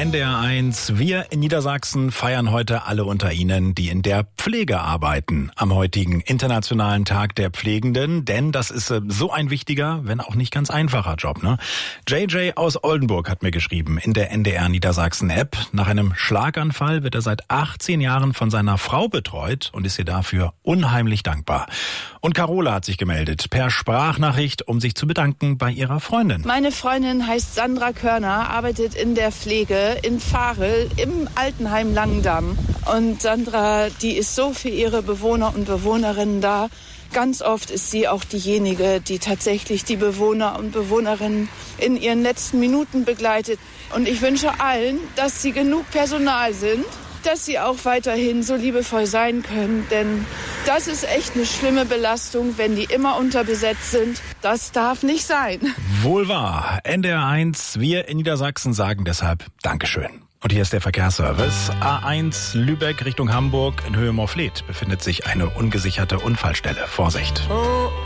NDR1. Wir in Niedersachsen feiern heute alle unter Ihnen, die in der Pflege arbeiten, am heutigen Internationalen Tag der Pflegenden. Denn das ist so ein wichtiger, wenn auch nicht ganz einfacher Job, ne? JJ aus Oldenburg hat mir geschrieben in der NDR Niedersachsen App. Nach einem Schlaganfall wird er seit 18 Jahren von seiner Frau betreut und ist ihr dafür unheimlich dankbar. Und Carola hat sich gemeldet per Sprachnachricht, um sich zu bedanken bei ihrer Freundin. Meine Freundin heißt Sandra Körner, arbeitet in der Pflege in Varel im Altenheim Langendamm. Und Sandra, die ist so für ihre Bewohner und Bewohnerinnen da. Ganz oft ist sie auch diejenige, die tatsächlich die Bewohner und Bewohnerinnen in ihren letzten Minuten begleitet. Und ich wünsche allen, dass sie genug Personal sind, dass sie auch weiterhin so liebevoll sein können. Denn das ist echt eine schlimme Belastung, wenn die immer unterbesetzt sind. Das darf nicht sein. Wohl wahr. NDR1, wir in Niedersachsen sagen deshalb Dankeschön. Und hier ist der Verkehrsservice. A1 Lübeck Richtung Hamburg in Höhe Morfleet befindet sich eine ungesicherte Unfallstelle. Vorsicht.